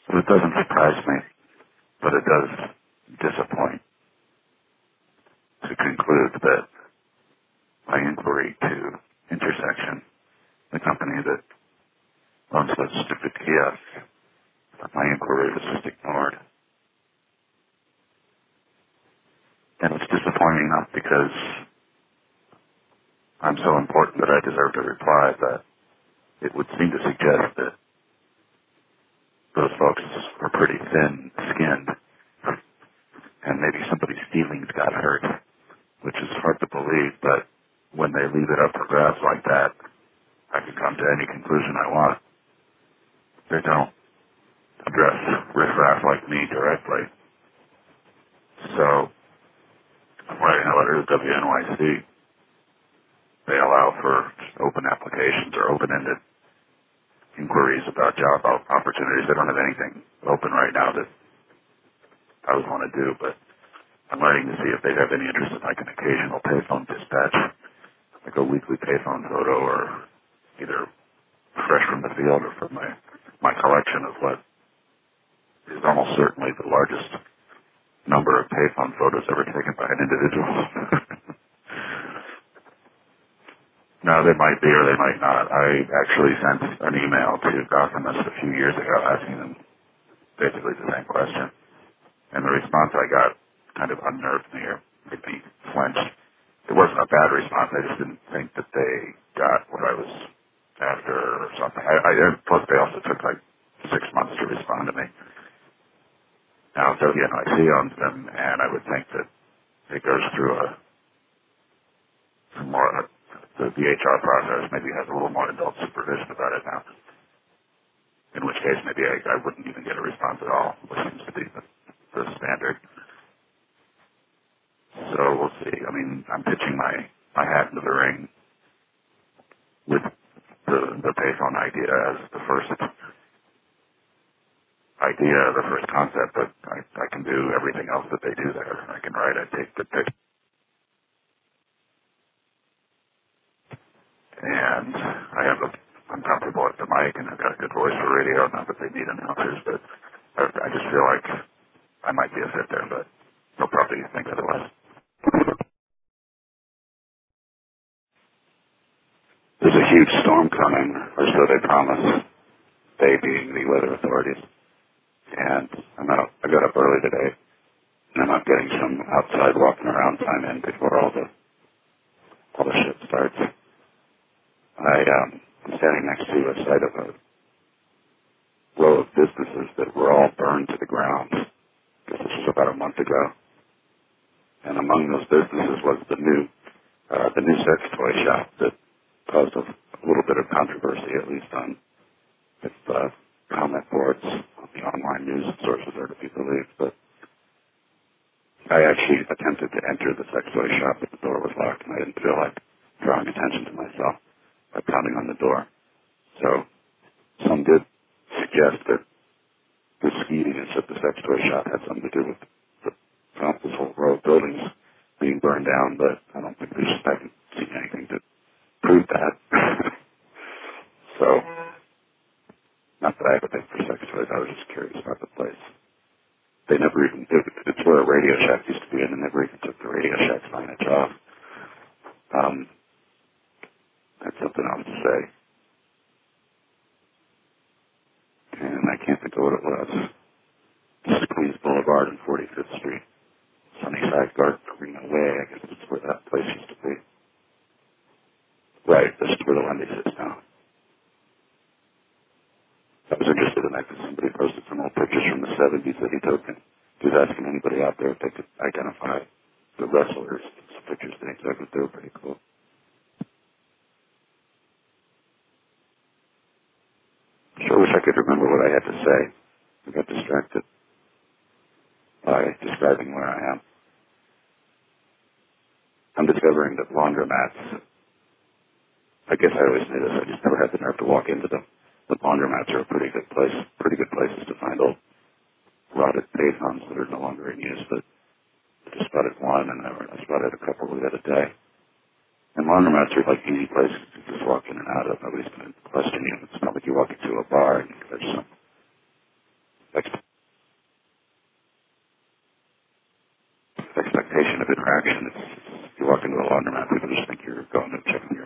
So it doesn't surprise me, but it does disappoint to conclude that my inquiry to Intersection, the company that owns those stupid kiosks, my inquiry was just ignored. And it's disappointing not because I'm so important that I deserve to reply, but it would seem to suggest that those folks are pretty thin-skinned, and maybe somebody's feelings got hurt, which is hard to believe, but when they leave it up for grabs like that, I can come to any conclusion I want. They don't address riffraff like me directly. So, I'm writing a letter to WNYC. They allow for open applications or open-ended inquiries about job opportunities. They don't have anything open right now that I would want to do, but I'm writing to see if they have any interest in like an occasional payphone dispatch, like a weekly payphone photo, or either fresh from the field or from my collection of what is almost certainly the largest number of payphone photos ever taken by an individual. No, they might be or they might not. I actually sent an email to Gothamist a few years ago asking them basically the same question. And the response I got kind of unnerved me or made me flinch. It wasn't a bad response. I just didn't think that they got what I was after or something. Plus they also took like 6 months to respond to me. Now WNYC owns them, and I would think that it goes through the HR process maybe has a little more adult supervision about it now. In which case maybe I wouldn't even get a response at all, which seems to be the standard. So we'll see. I mean, I'm pitching my hat into the ring with the payphone idea as the first idea, the first concept, but I can do everything else that they do there. I can write, I take good pictures. And I'm comfortable at the mic, and I've got a good voice for radio. Not that they need announcers, but I just feel like I might be a fit there, but they'll probably think otherwise. There's a huge storm coming, or so they promise, they being the weather authorities. And I got up early today, and I'm out getting some outside walking around time in before all the shit starts. I'm standing next to a site of a row of businesses that were all burned to the ground. This was about a month ago. And among those businesses was the new sex toy shop that caused a little bit of controversy, at least on its comment boards on the online news sources are to be believed. But I actually attempted to enter the sex toy shop, but the door was locked, and I didn't feel like drawing attention to myself by pounding on the door. So some did suggest that the skeeviness at the sex toy shop had something to do with this whole row of buildings being burned down, but I don't think I haven't seen anything to prove that. So, not that I have a thing for sex toys, I was just curious about the place. They never even, it's where a Radio Shack used to be, and they never even took the Radio Shack signage off. That's something I would say. And I can't think of what it was. This is Queens Boulevard and 45th Street. Sunnyside Garden Arena Way, I guess that's where that place used to be. Right, this is where the Wendy's is now. I was interested in that because somebody posted some old pictures from the 70s that he took, and he was asking anybody out there if they could identify the wrestlers. Some pictures that he took, they were pretty cool. Sure wish I could remember what I had to say. I got distracted by describing where I am. I'm discovering that laundromats, I guess I always knew this, I just never had the nerve to walk into them. But laundromats are a pretty good places to find old rotted payphones that are no longer in use, but I just spotted one, and I spotted a couple the other day. And laundromats are like easy places to just walk in and out of. Nobody's going to question you. It's not like you walk into a bar and there's some indication of interaction. You walk into a laundromat, people just think you're going to check the